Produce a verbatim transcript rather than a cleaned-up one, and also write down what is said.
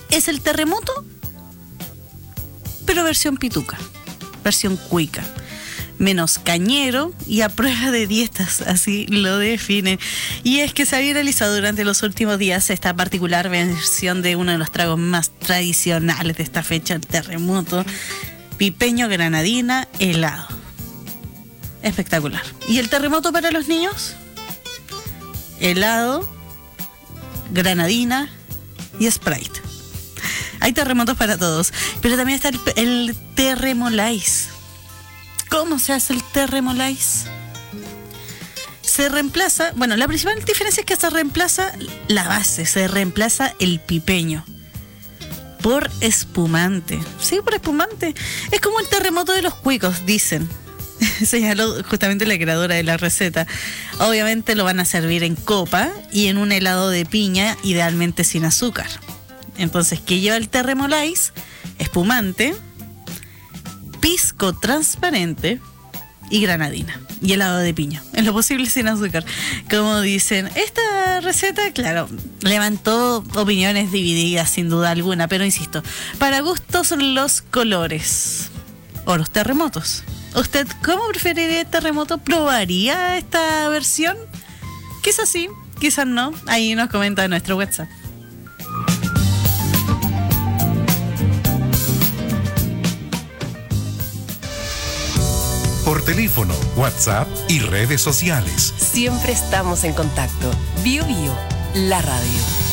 Es el terremoto, pero versión pituca, versión cuica. Menos cañero y a prueba de dietas, así lo define. Y es que se ha viralizado durante los últimos días esta particular versión de uno de los tragos más tradicionales de esta fecha, el terremoto, pipeño granadina helado. Espectacular. ¿Y el terremoto para los niños? Helado, granadina y Sprite. Hay terremotos para todos, pero también está el, el terremolais. ¿Cómo se hace el terremolais? Se reemplaza, bueno, la principal diferencia es que se reemplaza la base, se reemplaza el pipeño por espumante. Sí, por espumante. Es como el terremoto de los cuicos, dicen. Señaló justamente la creadora de la receta. Obviamente lo van a servir en copa y en un helado de piña, idealmente sin azúcar. Entonces, ¿qué lleva el terremolais? Espumante, pisco transparente y granadina y helado de piña, en lo posible sin azúcar. Como dicen, esta receta, claro, levantó opiniones divididas sin duda alguna, pero insisto, para gustos los colores o los terremotos. ¿Usted cómo preferiría el terremoto? ¿Probaría esta versión? Quizás sí, quizás no. Ahí nos comenta en nuestro WhatsApp. Por teléfono, WhatsApp y redes sociales. Siempre estamos en contacto. Bio Bio, la radio.